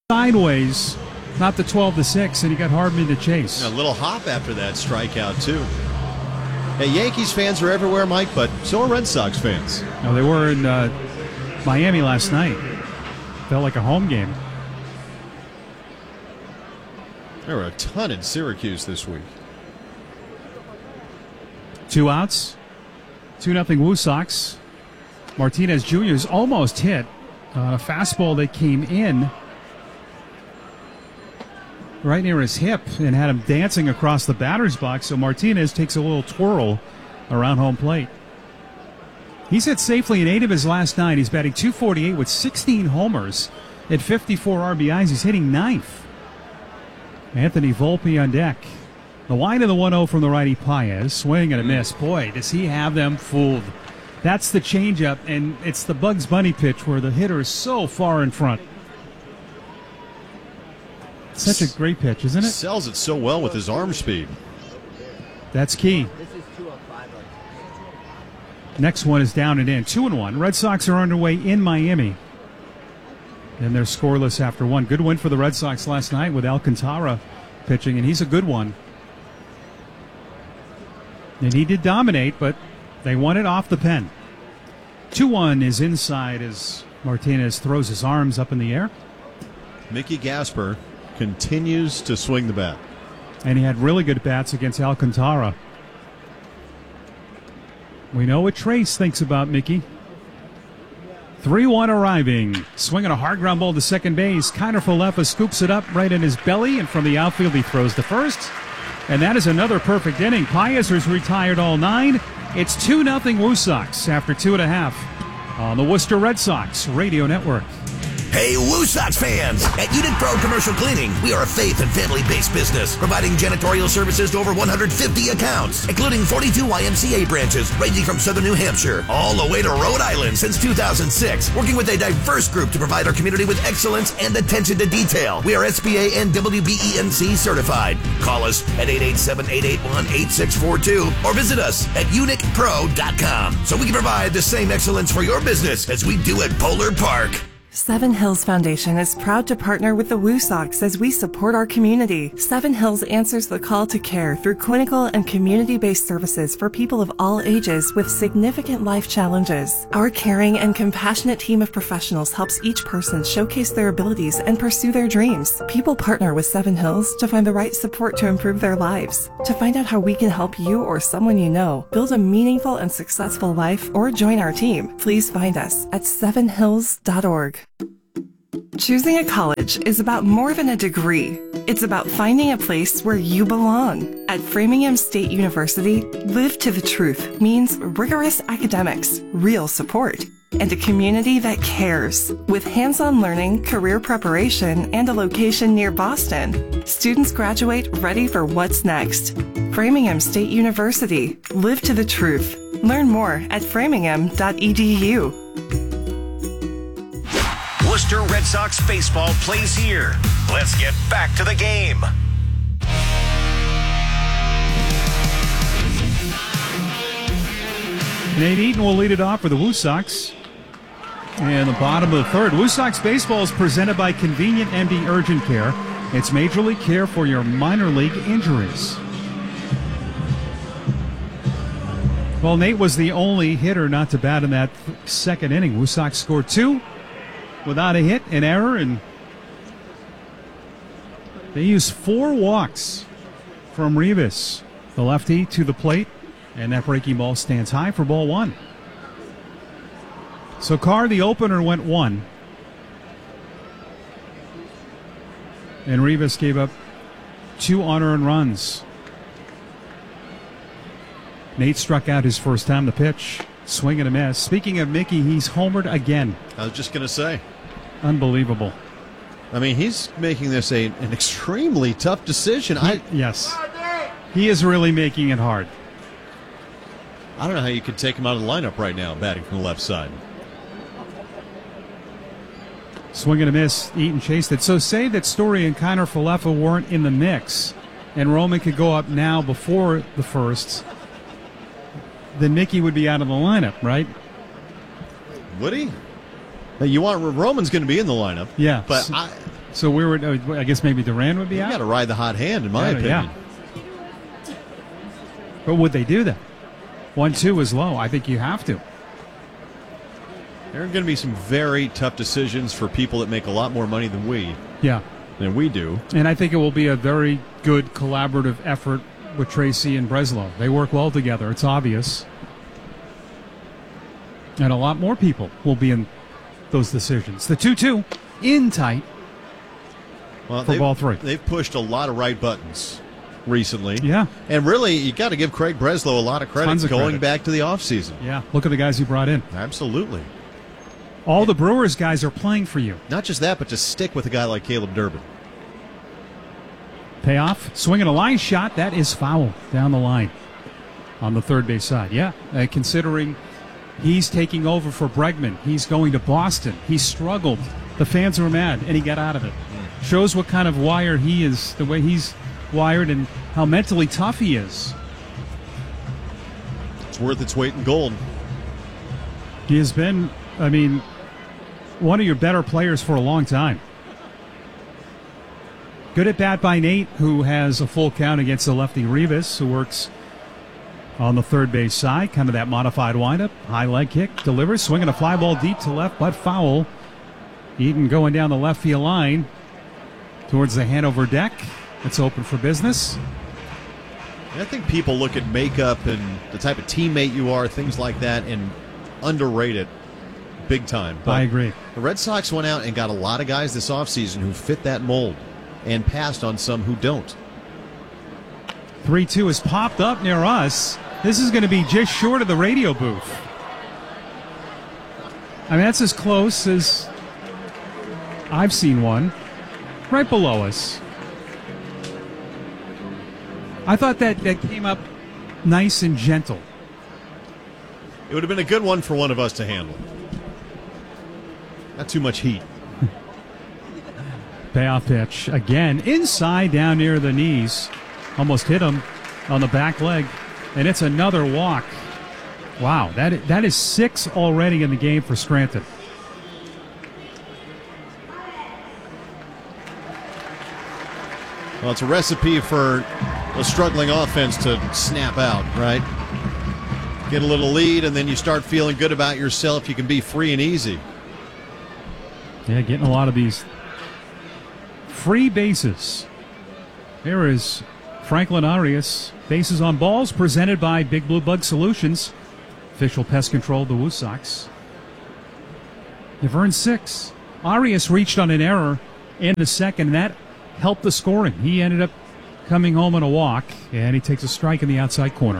sideways, not the 12-6, and he got Hardman to chase. A little hop after that strikeout, too. Hey, Yankees fans are everywhere, Mike, but so are Red Sox fans. No, they were in Miami last night. Felt like a home game. There were a ton in Syracuse this week. 2 outs. 2-0 Woo Sox. Martinez Jr. is almost hit on a fastball that came in right near his hip and had him dancing across the batter's box, so Martinez takes a little twirl around home plate. He's hit safely in 8 of his last 9. He's batting .248 with 16 homers at 54 RBIs. He's hitting 9th. Anthony Volpe on deck. The line of the 1-0 from the righty Paez. Swing and a miss. Boy, does he have them fooled. That's the changeup, and it's the Bugs Bunny pitch where the hitter is so far in front. Such a great pitch, isn't it? Sells it so well with his arm speed. That's key. Next one is down and in. 2-1. Red Sox are underway in Miami. And they're scoreless after 1. Good win for the Red Sox last night with Alcantara pitching, and he's a good one. And he did dominate, but they won it off the pen. 2-1 is inside as Martinez throws his arms up in the air. Mickey Gasper continues to swing the bat. And he had really good bats against Alcantara. We know what Trace thinks about Mickey. 3-1 arriving. Swinging a hard ground ball to second base. Kiner Falefa scoops it up right in his belly, and from the outfield he throws to first. And that is another perfect inning. Paez has retired all 9. It's 2-0 Woo Sox after 2.5 on the Worcester Red Sox Radio Network. Hey, Woo Sox fans! At Unit Pro Commercial Cleaning, we are a faith and family-based business, providing janitorial services to over 150 accounts, including 42 YMCA branches, ranging from southern New Hampshire all the way to Rhode Island since 2006, working with a diverse group to provide our community with excellence and attention to detail. We are SBA and WBENC certified. Call us at 887-881-8642 or visit us at UNICPro.com so we can provide the same excellence for your business as we do at Polar Park. Seven Hills Foundation is proud to partner with the Woo Sox as we support our community. Seven Hills answers the call to care through clinical and community-based services for people of all ages with significant life challenges. Our caring and compassionate team of professionals helps each person showcase their abilities and pursue their dreams. People partner with Seven Hills to find the right support to improve their lives. To find out how we can help you or someone you know build a meaningful and successful life or join our team, please find us at sevenhills.org. Choosing a college is about more than a degree. It's about finding a place where you belong. At Framingham State University, Live to the Truth means rigorous academics, real support, and a community that cares. With hands-on learning, career preparation, and a location near Boston, students graduate ready for what's next. Framingham State University, Live to the Truth. Learn more at framingham.edu. Worcester Red Sox baseball plays here. Let's get back to the game. Nate Eaton will lead it off for the Woo Sox. And the bottom of the third. Woo Sox baseball is presented by Convenient MD Urgent Care. It's major league care for your minor league injuries. Well, Nate was the only hitter not to bat in that second inning. Woo Sox scored 2. Without a hit, an error, and they used 4 walks from Rivas, the lefty, to the plate, and that breaking ball stands high for ball 1. So Carr, the opener, went 1, and Rivas gave up 2 unearned runs. Nate struck out his first time to pitch. Swing and a miss. Speaking of Mickey, he's homered again. I was just going to say. Unbelievable. I mean, he's making this an extremely tough decision. Yes. He is really making it hard. I don't know how you could take him out of the lineup right now, batting from the left side. Swing and a miss. Eaton chased it. So say that Story and Kiner Falefa weren't in the mix, and Roman could go up now before the first, then Mickey would be out of the lineup, right? Would he? You want Roman's going to be in the lineup. Yeah. But So we were. I guess maybe Duran would be You out. got to ride the hot hand, in my opinion. But would they do that? 1-2 is low. I think you have to. There are going to be some very tough decisions for people that make a lot more money than we Yeah. do. And I think it will be a very good collaborative effort with Tracy and Breslow. They work well together. It's obvious. And a lot more people will be in those decisions. The 2-2 in tight Well, for ball 3. They've pushed a lot of right buttons recently. Yeah. And really, you got to give Craig Breslow a lot of credit Tons of going credit. back to the offseason. Yeah. Look at the guys he brought in. Absolutely. All the Brewers guys are playing for you. Not just that, but to stick with a guy like Caleb Durbin. Payoff. Swinging a line shot. That is foul down the line on the third base side. Yeah. Considering he's taking over for Bregman. He's going to Boston. He struggled. The fans were mad, and he got out of it. Shows what kind of wire he is, the way he's wired, and how mentally tough he is. It's worth its weight in gold. He has been, one of your better players for a long time. Good at bat by Nate, who has a full count against the lefty Rivas, who works on the third base side. Kind of that modified windup. High leg kick. Delivers. Swinging a fly ball deep to left, but foul. Eaton going down the left field line towards the Hanover deck. It's open for business. And I think people look at makeup and the type of teammate you are, things like that, and underrate it big time. But I agree. The Red Sox went out and got a lot of guys this offseason who fit that mold and passed on some who don't. 3-2 has popped up near us. This is going to be just short of the radio booth. That's as close as I've seen one. Right below us. I thought that came up nice and gentle. It would have been a good one for one of us to handle. Not too much heat. Payoff pitch again. Inside down near the knees. Almost hit him on the back leg. And it's another walk. Wow, that is 6 already in the game for Scranton. Well, it's a recipe for a struggling offense to snap out, right? Get a little lead, and then you start feeling good about yourself. You can be free and easy. Yeah, getting a lot of these free bases. Here is Franklin Arias. Bases on balls presented by Big Blue Bug Solutions. Official pest control of the Woo Sox. They've earned 6. Arias reached on an error in the second. That helped the scoring. He ended up coming home on a walk, and he takes a strike in the outside corner.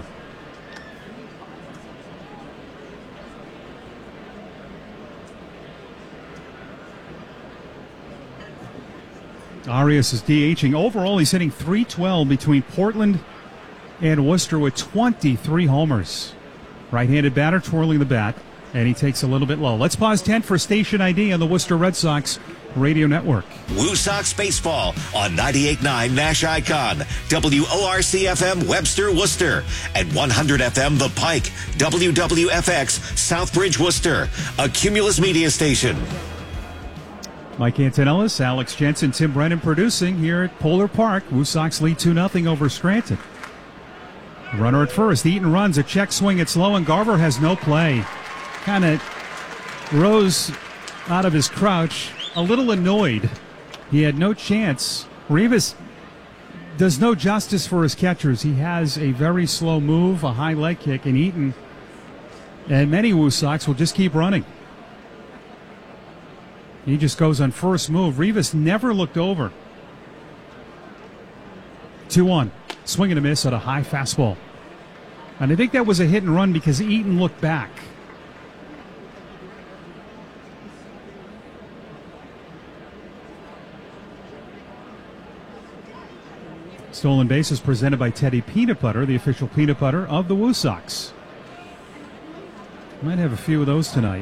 Arias is DHing. Overall, he's hitting .312 between Portland and Worcester with 23 homers. Right-handed batter twirling the bat, and he takes a little bit low. Let's pause 10 for station ID on the Worcester Red Sox Radio Network. Woo Sox Baseball on 98.9 Nash Icon, WORC-FM Webster, Worcester, and 100 FM The Pike, WWFX Southbridge, Worcester, a Cumulus media station. Mike Antonellis, Alex Jensen, Tim Brennan producing here at Polar Park. Woo Sox lead 2-0 over Scranton. Runner at first. Eaton runs. A check swing. It's low, and Garver has no play. Kind of rose out of his crouch, a little annoyed. He had no chance. Rivas does no justice for his catchers. He has a very slow move, a high leg kick, and Eaton and many Woo Sox will just keep running. He just goes on first move. Rivas never looked over. 2-1. Swing and a miss at a high fastball. And I think that was a hit and run because Eaton looked back. Stolen bases presented by Teddy Peanut Butter, the official peanut butter of the Woo Sox. Might have a few of those tonight.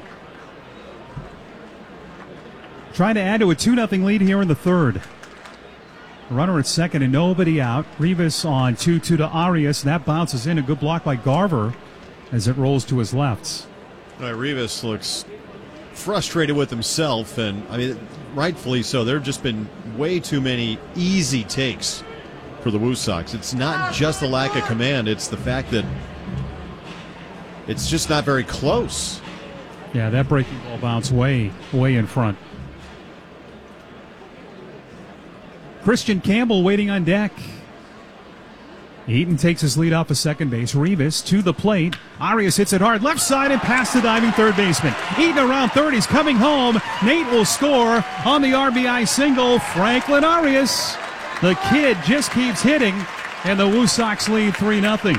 Trying to add to a 2-0 lead here in the third. Runner at second and nobody out. Rivas on 2-2 to Arias. That bounces in. A good block by Garver as it rolls to his left. Rivas looks frustrated with himself, and I mean, rightfully so. There have just been way too many easy takes for the Woo Sox. It's not just the lack of command, it's the fact that it's just not very close. Yeah, that breaking ball bounced way in front. Christian Campbell waiting on deck. Eaton takes his lead off of second base. Rivas to the plate. Arias hits it hard left side and past the diving third baseman. Eaton around third. He's coming home. Nate will score on the RBI single. Franklin Arias. The kid just keeps hitting, and the Woo Sox lead 3-0.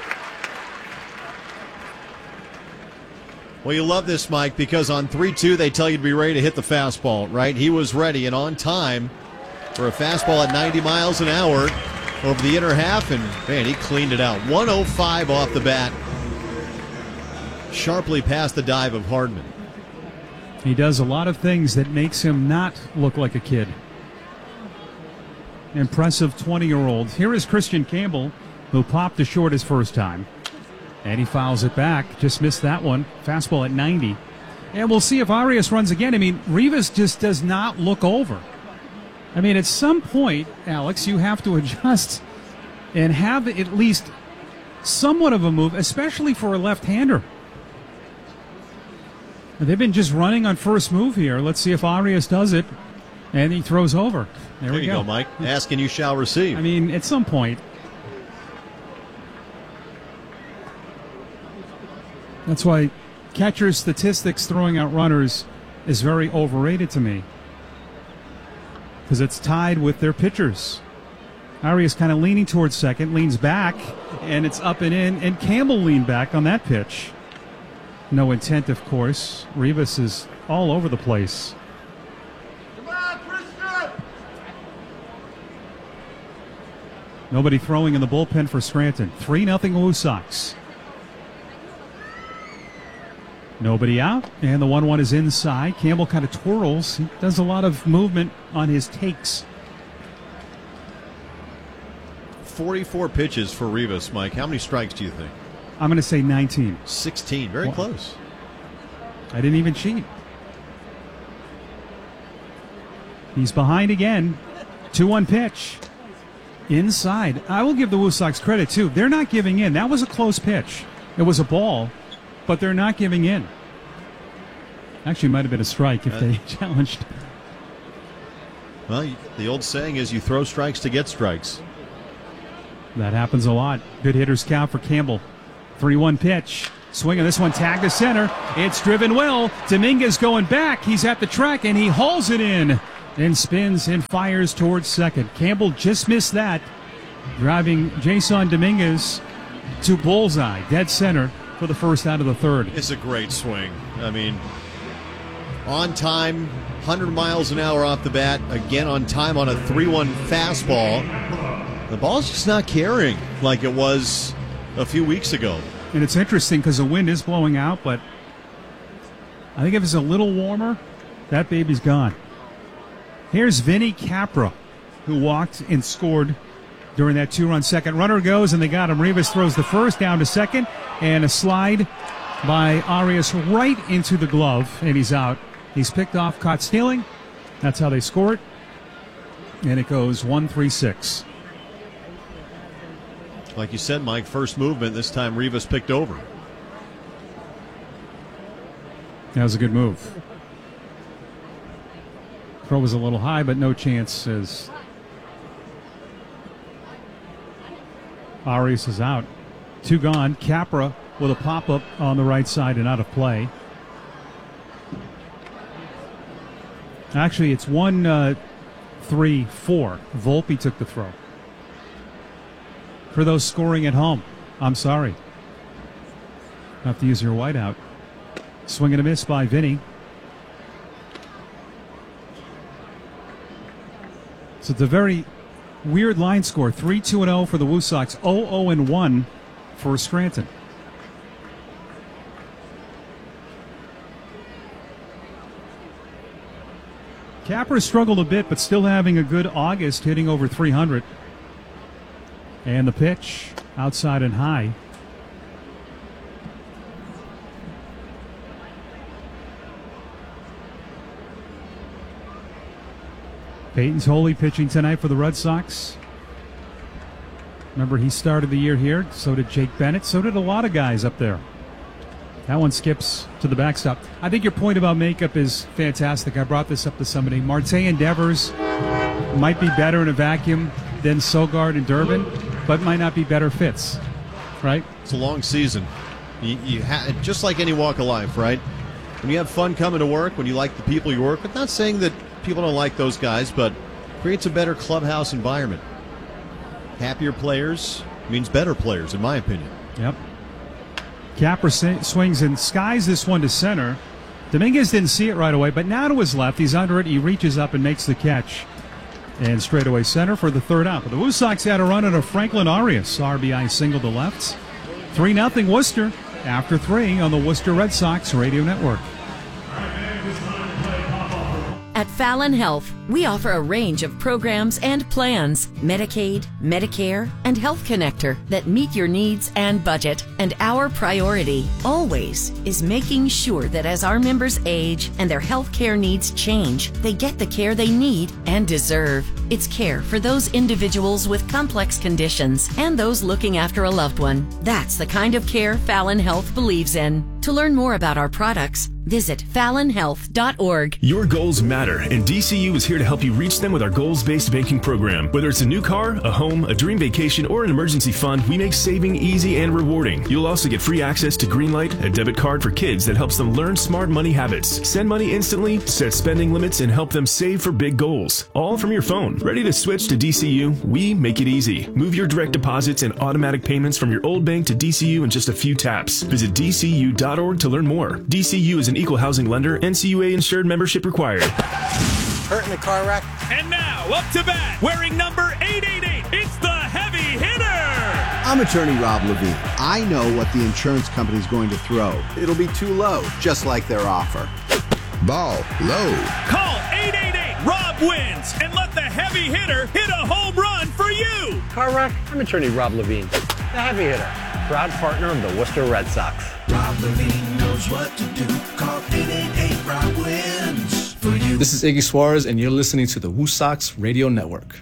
Well, you love this, Mike, because on 3-2 they tell you to be ready to hit the fastball, right? He was ready and on time for a fastball at 90 miles an hour over the inner half, and man, he cleaned it out. 105 off the bat, sharply past the dive of Hardman. He does a lot of things that makes him not look like a kid. Impressive 20-year-old. Here is Christian Campbell, who popped to short his first time. And he fouls it back. Just missed that one. Fastball at 90. And we'll see if Arias runs again. I mean, Rivas just does not look over. I mean, at some point, Alex, you have to adjust and have at least somewhat of a move, especially for a left-hander. They've been just running on first move here. Let's see if Arias does it. And he throws over. There we you go, Mike. Ask and you shall receive. I mean, at some point. That's why catcher statistics throwing out runners is very overrated to me. Because it's tied with their pitchers. Arias kind of leaning towards second, leans back, and it's up and in. And Campbell leaned back on that pitch. No intent, of course. Rivas is all over the place. Nobody throwing in the bullpen for Scranton. 3-0 Woo Sox. Nobody out, and the 1-1 is inside. Campbell kind of twirls. He does a lot of movement on his takes. 44 pitches for Rivas, Mike. How many strikes do you think? I'm going to say 19. 16. Very close. I didn't even cheat. He's behind again. 2-1 pitch. Inside. I will give the Woo Sox credit, too. They're not giving in. That was a close pitch. It was a ball, but they're not giving in. Actually, might have been a strike if they challenged. Well, the old saying is you throw strikes to get strikes. That happens a lot. Good hitter's count for Campbell. 3-1 pitch. Swing on this one, tag to center. It's driven well. Dominguez going back. He's at the track, and he hauls it in. Then spins and fires towards second. Campbell just missed that, driving Jason Dominguez to bullseye, dead center for the first out of the third. It's a great swing. I mean, on time, 100 miles an hour off the bat. Again on time on a 3-1 fastball. The ball's just not carrying like it was a few weeks ago. And it's interesting because the wind is blowing out, but I think if it's a little warmer, that baby's gone. Here's Vinny Capra, who walked and scored during that 2-run second. Runner goes, and they got him. Rivas throws the first down to second, and a slide by Arias right into the glove, and he's out. He's picked off, caught stealing. That's how they score it. And it goes 1-3-6. Like you said, Mike, first movement. This time Rivas picked over. That was a good move. Throw was a little high, but no chance as Arias is out. 2 gone. Capra with a pop-up on the right side and out of play. Actually, it's 1-3-4. Volpe took the throw. For those scoring at home, I'm sorry. Have to use your whiteout. Swing and a miss by Vinny. So it's a very weird line score. 3-2-0 for the Woo Sox. 0-0-1 for Scranton. Capra struggled a bit, but still having a good August, hitting over 300. And the pitch outside and high. Peyton's Holy pitching tonight for the Red Sox. Remember, he started the year here. So did Jake Bennett. So did a lot of guys up there. That one skips to the backstop. I think your point about makeup is fantastic. I brought this up to somebody. Marte and Devers might be better in a vacuum than Sogard and Durbin, but might not be better fits, right? It's a long season. You just like any walk of life, right? When you have fun coming to work, when you like the people you work with, not saying that people don't like those guys, but creates a better clubhouse environment. Happier players means better players, in my opinion. Yep. Capper swings and skies this one to center. Dominguez didn't see it right away, but now to his left. He's under it. He reaches up and makes the catch. And straightaway center for the third out. But the Woo Sox had a run on a Franklin Arias RBI single to left. 3-0 Worcester after 3 on the Worcester Red Sox Radio Network. At Fallon Health, we offer a range of programs and plans, Medicaid, Medicare, and Health Connector that meet your needs and budget. And our priority, always, is making sure that as our members age and their health care needs change, they get the care they need and deserve. It's care for those individuals with complex conditions and those looking after a loved one. That's the kind of care Fallon Health believes in. To learn more about our products, visit fallonhealth.org. Your goals matter, and DCU is here to help you reach them with our goals-based banking program. Whether it's a new car, a home, a dream vacation, or an emergency fund, we make saving easy and rewarding. You'll also get free access to Greenlight, a debit card for kids that helps them learn smart money habits. Send money instantly, set spending limits, and help them save for big goals. All from your phone. Ready to switch to DCU? We make it easy. Move your direct deposits and automatic payments from your old bank to DCU in just a few taps. Visit DCU.org to learn more. DCU is an equal housing lender. NCUA insured membership required. Hurt in the car wreck? And now, up to bat, wearing number 888, it's the heavy hitter! I'm attorney Rob Levine. I know what the insurance company's going to throw. It'll be too low, just like their offer. Ball low. Call 888-ROB wins and let the heavy hitter hit a home run for you! Car wreck? I'm attorney Rob Levine, the heavy hitter, proud partner of the Worcester Red Sox. Rob Levine knows what to do. Call 888-ROB wins for you. This is Iggy Suarez, and you're listening to the Woo Sox Radio Network.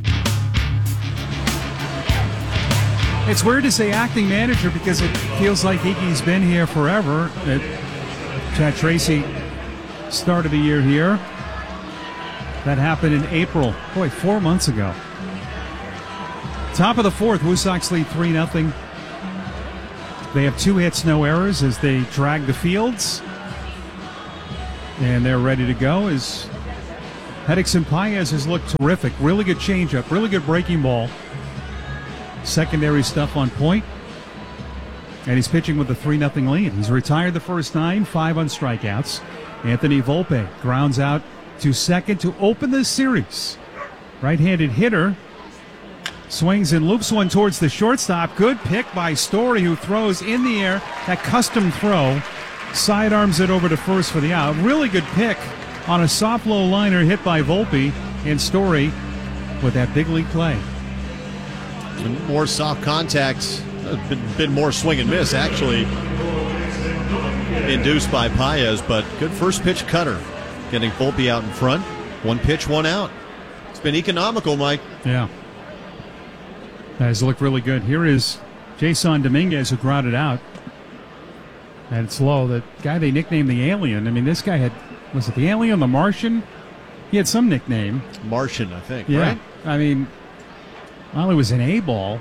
It's weird to say acting manager because it feels like Iggy's been here forever. Chad Tracy started the year here. That happened in April. 4 months ago. Top of the fourth, Woo Sox lead 3-0. They have 2 hits, no errors as they drag the fields. And they're ready to go as Hedrickson Paez has looked terrific. Really good changeup, really good breaking ball. Secondary stuff on point. And he's pitching with a 3-0 lead. He's retired the first 9, 5 on strikeouts. Anthony Volpe grounds out to second to open the series. Right-handed hitter. Swings and loops one towards the shortstop. Good pick by Story, who throws in the air. That custom throw. Sidearms it over to first for the out. Really good pick on a soft low liner hit by Volpe. And Story with that big league play. More soft contact. Been more swing and miss, actually, induced by Paez. But good first pitch cutter. Getting Volpe out in front. 1 pitch, 1 out. It's been economical, Mike. Yeah. That has looked really good. Here is Jason Dominguez, who grounded out. And it's low. The guy they nicknamed the Alien. I mean, this guy had, was it the Alien, the Martian? He had some nickname. Martian, I think, yeah. Right? I mean, well, it was an A-ball.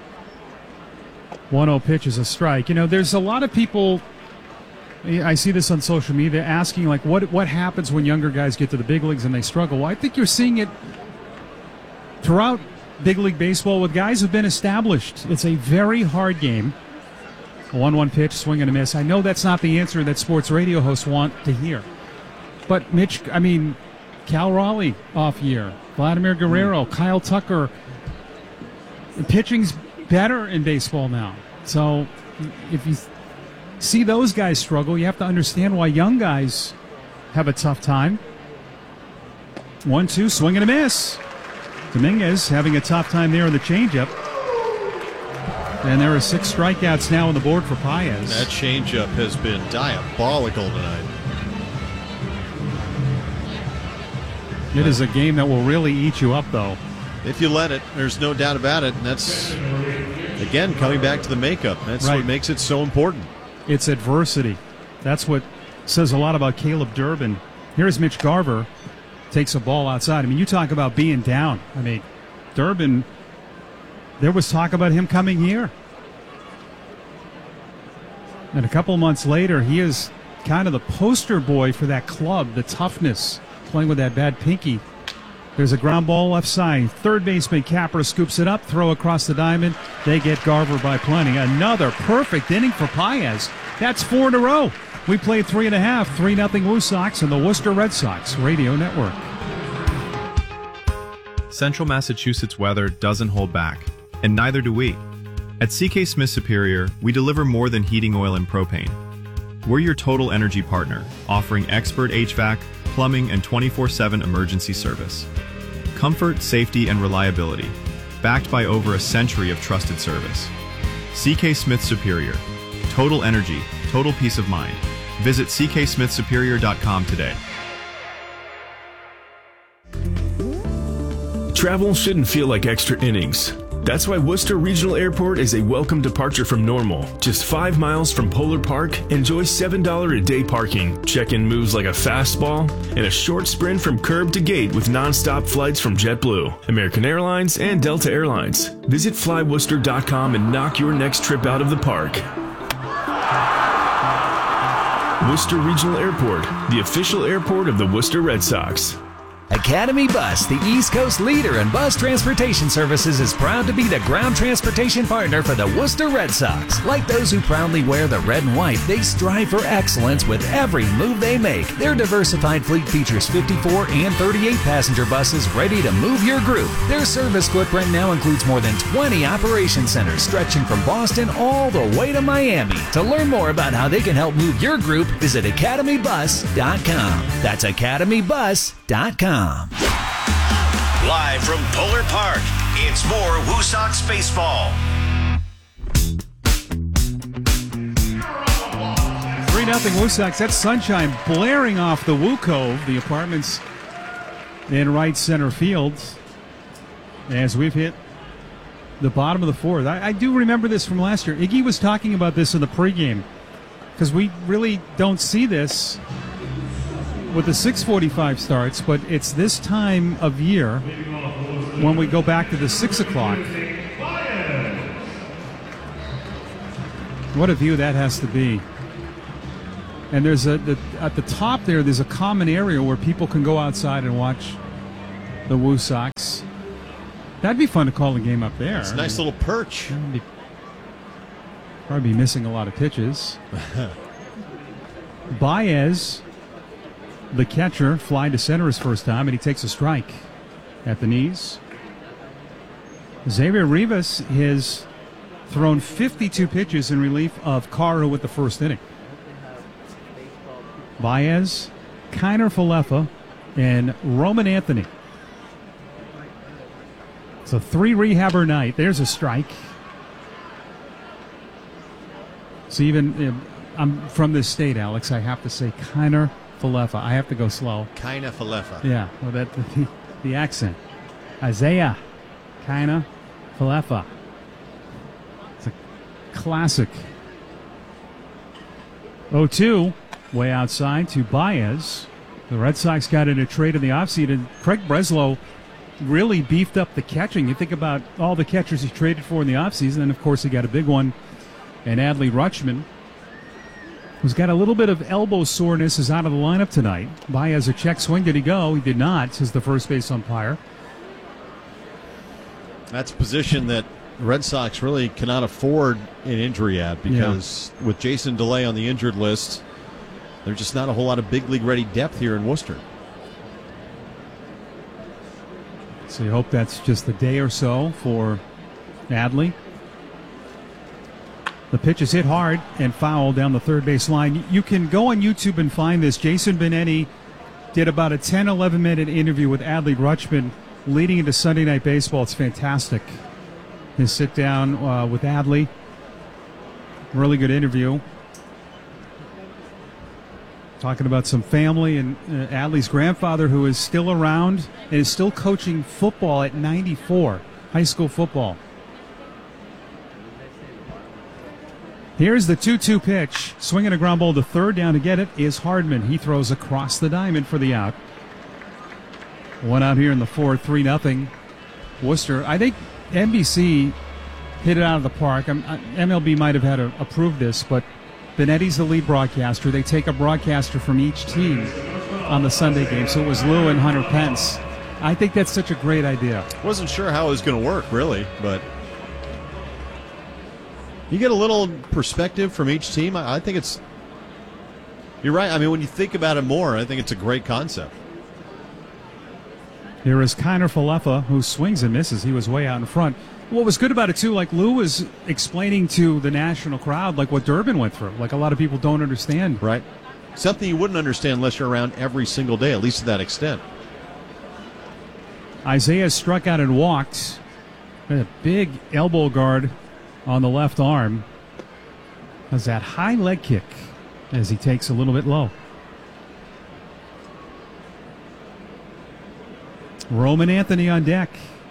1-0 pitch is a strike. You know, there's a lot of people, I see this on social media, asking, like, what happens when younger guys get to the big leagues and they struggle? Well, I think you're seeing it throughout Big League Baseball with guys who've been established. It's a very hard game. A 1-1 pitch, swing and a miss. I know that's not the answer that sports radio hosts want to hear. But Mitch, I mean, Cal Raleigh off year. Vladimir Guerrero, Kyle Tucker. The pitching's better in baseball now. So if you see those guys struggle, you have to understand why young guys have a tough time. 1-2, swing and a miss. Dominguez having a tough time there in the changeup. And there are 6 strikeouts now on the board for Paez. That changeup has been diabolical tonight. It is a game that will really eat you up, though. If you let it, there's no doubt about it. And that's, again, coming back to the makeup. That's right. what makes it so important. It's adversity. That's what says a lot about Caleb Durbin. Here's Mitch Garver. Takes a ball outside. I mean, you talk about being down. I mean, Durbin, there was talk about him coming here. And a couple months later, he is kind of the poster boy for that club, the toughness, playing with that bad pinky. There's a ground ball left side. Third baseman Capra scoops it up, throw across the diamond. They get Garver by plenty. Another perfect inning for Paez. That's 4 in a row. We played 3.5, 3-0 Woo Sox and the Worcester Red Sox Radio Network. Central Massachusetts weather doesn't hold back, and neither do we. At CK Smith Superior, we deliver more than heating oil and propane. We're your total energy partner, offering expert HVAC, plumbing, and 24/7 emergency service. Comfort, safety, and reliability, backed by over a century of trusted service. CK Smith Superior. Total energy, total peace of mind. Visit cksmithsuperior.com today. Travel shouldn't feel like extra innings. That's why Worcester Regional Airport is a welcome departure from normal. Just 5 miles from Polar Park, enjoy $7 a day parking, check-in moves like a fastball, and a short sprint from curb to gate with non-stop flights from JetBlue, American Airlines, and Delta Airlines. Visit flyworcester.com and knock your next trip out of the park. Worcester Regional Airport, the official airport of the Worcester Red Sox. Academy Bus, the East Coast leader in bus transportation services, is proud to be the ground transportation partner for the Worcester Red Sox. Like those who proudly wear the red and white, they strive for excellence with every move they make. Their diversified fleet features 54 and 38 passenger buses ready to move your group. Their service footprint now includes more than 20 operation centers stretching from Boston all the way to Miami. To learn more about how they can help move your group, visit academybus.com. That's academybus.com. Live from Polar Park, it's more Woo Sox baseball. 3-0 Woo Sox. That's sunshine blaring off the Woo Cove, the apartments in right center field, as we've hit the bottom of the fourth. I do remember this from last year. Iggy was talking about this in the pregame, because we really don't see this with the 6:45 starts, but it's this time of year when we go back to the 6 o'clock. What a view that has to be. And there's at the top there's a common area where people can go outside and watch the Woo Sox. That'd be fun to call the game up there. It's a nice little perch. Probably be missing a lot of pitches. Baez, the catcher, flying to center his first time, and he takes a strike at the knees. Xavier Rivas has thrown 52 pitches in relief of Caro with the first inning. Baez, Kiner Falefa, and Roman Anthony. So 3 rehabber night. There's a strike. So even, I'm from this state, Alex, I have to say Kiner Falefa. I have to go slow. Kiner Falefa. Yeah, well, the accent. Isaiah Kiner Falefa. It's a classic. 0-2, way outside to Baez. The Red Sox got in a trade in the offseason. Craig Breslow really beefed up the catching. You think about all the catchers he traded for in the offseason, and of course he got a big one. And Adley Rutschman, who's got a little bit of elbow soreness, is out of the lineup tonight. Baez a check swing. Did he go? He did not, says the first base umpire. That's a position that the Red Sox really cannot afford an injury at, because with Jason DeLay on the injured list, there's just not a whole lot of big league ready depth here in Worcester. So you hope that's just a day or so for Adley. The pitch is hit hard and foul down the third base line. You can go on YouTube and find this. Jason Benetti did about a 10, 11-minute interview with Adley Rutschman leading into Sunday Night Baseball. It's fantastic. His sit down with Adley. Really good interview. Talking about some family and Adley's grandfather, who is still around and is still coaching football at 94, high school football. Here's the 2-2 pitch. Swinging a ground ball to third. Down to get it is Hardman. He throws across the diamond for the out. One out here in the fourth, 3-0. Worcester. I think NBC hit it out of the park. MLB might have had to approve this, but Benetti's the lead broadcaster. They take a broadcaster from each team on the Sunday game. So it was Lou and Hunter Pence. I think that's such a great idea. Wasn't sure how it was going to work, really, but you get a little perspective from each team. I think it's... You're right. I mean, when you think about it more, I think it's a great concept. Here is Kiner Falefa, who swings and misses. He was way out in front. What was good about it, too, like Lou was explaining to the national crowd, like what Durbin went through. Like a lot of people don't understand. Right. Something you wouldn't understand unless you're around every single day, at least to that extent. Isaiah struck out and walked. A big elbow guard on the left arm. Has that high leg kick as he takes a little bit low. Roman Anthony on deck.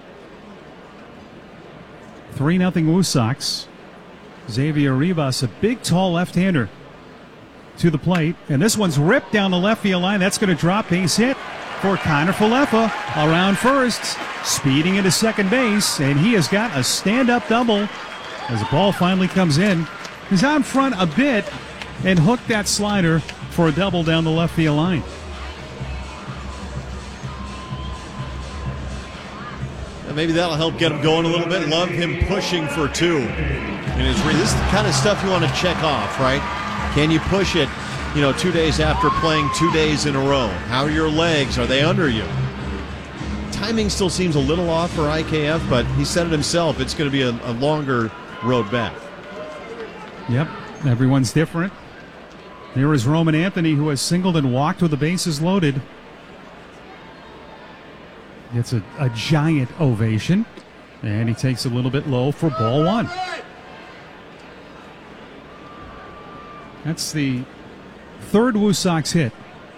3-0 Woo Sox. Xavier Rivas, a big, tall left-hander to the plate. And this one's ripped down the left field line. That's going to drop. Base hit for Kiner Falefa. Around first, speeding into second base. And he has got a stand-up double as the ball finally comes in. He's out in front a bit and hooked that slider for a double down the left field line. Maybe that'll help get him going a little bit. Love him pushing for two. This is the kind of stuff you want to check off, right? Can you push it, 2 days after playing 2 days in a row? How are your legs? Are they under you? Timing still seems a little off for IKF, but he said it himself. It's going to be a longer road back. Yep, everyone's different. Here is Roman Anthony, who has singled and walked with the bases loaded. Gets a giant ovation, and he takes a little bit low for ball one. That's the third Woo Sox hit.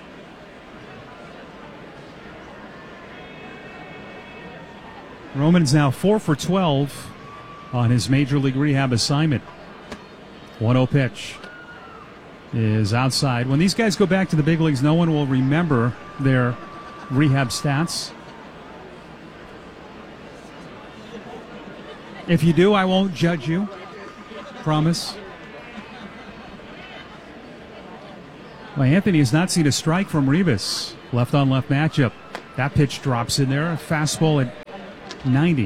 Roman's now 4 for 12 on his Major League Rehab assignment. 1-0 pitch is outside. When these guys go back to the big leagues, no one will remember their rehab stats. If you do, I won't judge you. Promise. Well, Anthony has not seen a strike from Rivas. Left-on-left matchup. That pitch drops in there. A fastball at 90.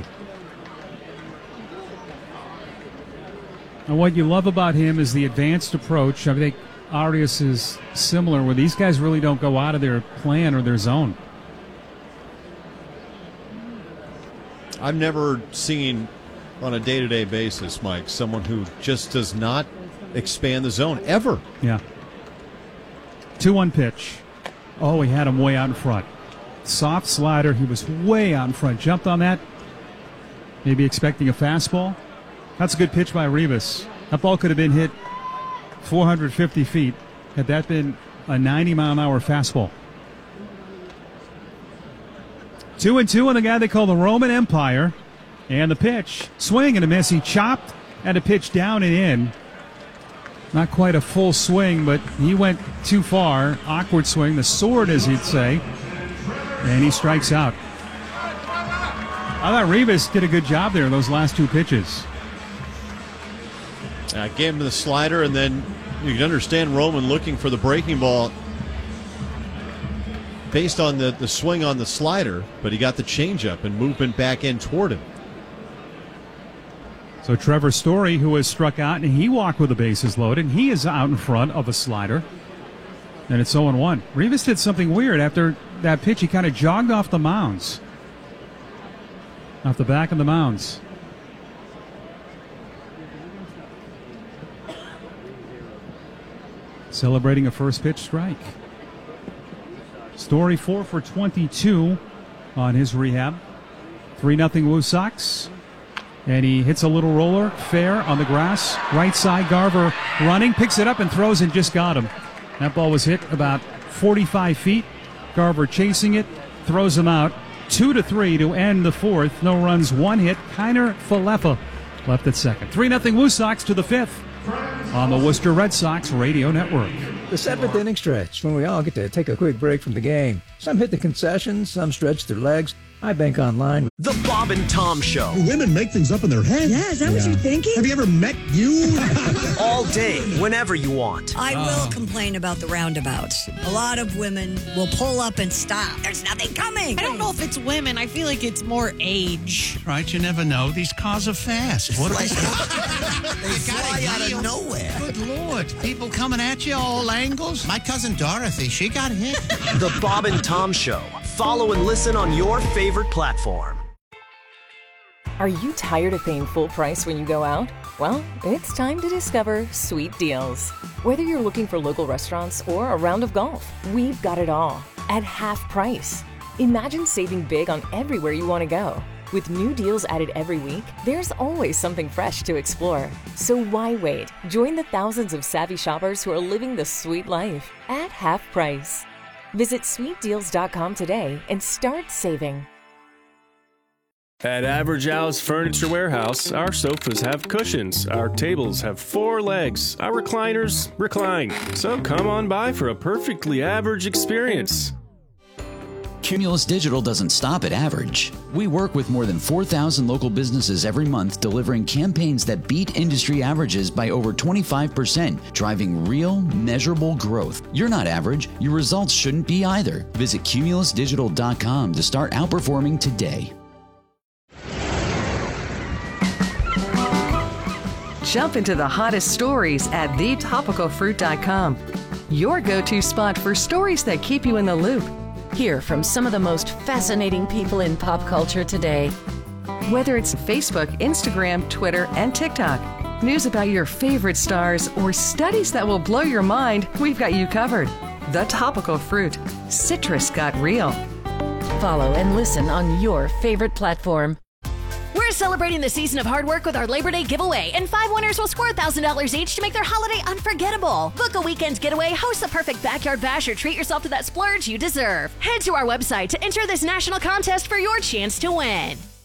And what you love about him is the advanced approach. I think Arias is similar, where these guys really don't go out of their plan or their zone. I've never seen on a day-to-day basis, Mike, someone who just does not expand the zone, ever. Yeah. 2-1 pitch. Oh, he had him way out in front. Soft slider. He was way out in front. Jumped on that. Maybe expecting a fastball. That's a good pitch by Rivas. That ball could have been hit 450 feet had that been a 90-mile-an-hour fastball. 2-2 on the guy they call the Roman Empire. And the pitch, swing and a miss. He chopped and a pitch down and in. Not quite a full swing, but he went too far. Awkward swing, the sword, as he'd say. And he strikes out. I thought Rivas did a good job there in those last two pitches. Gave him the slider, and then you can understand Roman looking for the breaking ball based on the swing on the slider, but he got the changeup and movement back in toward him. So Trevor Story, who has struck out, and he walked with the bases loaded, and he is out in front of a slider. And it's 0-1. Rivas did something weird after that pitch. He kind of jogged off the mounds. Off the back of the mounds. Celebrating a first pitch strike. Story 4 for 22 on his rehab. 3-0 Woo Sox. And he hits a little roller, fair on the grass. Right side, Garver running, picks it up and throws and just got him. That ball was hit about 45 feet. Garver chasing it, throws him out. 2-3 to end the fourth. No runs, one hit. Kiner Falefa left at second. 3-0 Woo Sox to the fifth on the Worcester Red Sox Radio Network. The seventh inning stretch, when we all get to take a quick break from the game. Some hit the concessions, some stretch their legs. I bank online. The Bob and Tom Show. Women make things up in their head. Yeah, is that what you're thinking? Have you ever met you? All day, whenever you want. I will complain about the roundabouts. A lot of women will pull up and stop. There's nothing coming. I don't know if it's women. I feel like it's more age. Right, you never know. These cars are fast. What They fly out of nowhere. Good Lord. People coming at you all angles. My cousin Dorothy, she got hit. The Bob and Tom Show. Follow and listen on your favorite platform. Are you tired of paying full price when you go out? Well, it's time to discover Sweet Deals. Whether you're looking for local restaurants or a round of golf, we've got it all at half price. Imagine saving big on everywhere you want to go. With new deals added every week, there's always something fresh to explore. So why wait? Join the thousands of savvy shoppers who are living the sweet life at half price. Visit sweetdeals.com today and start saving. At Average Al's Furniture Warehouse, our sofas have cushions, our tables have 4 legs, our recliners recline. So come on by for a perfectly average experience. Cumulus Digital doesn't stop at average. We work with more than 4,000 local businesses every month, delivering campaigns that beat industry averages by over 25%, driving real, measurable growth. You're not average. Your results shouldn't be either. Visit cumulusdigital.com to start outperforming today. Jump into the hottest stories at thetopicalfruit.com. Your go-to spot for stories that keep you in the loop. Hear from some of the most fascinating people in pop culture today. Whether it's Facebook, Instagram, Twitter, and TikTok, news about your favorite stars, or studies that will blow your mind, we've got you covered. The Topical Fruit. Citrus got real. Follow and listen on your favorite platform. We're celebrating the season of hard work with our Labor Day giveaway, and 5 winners will score $1,000 each to make their holiday unforgettable. Book a weekend getaway, host the perfect backyard bash, or treat yourself to that splurge you deserve. Head to our website to enter this national contest for your chance to win.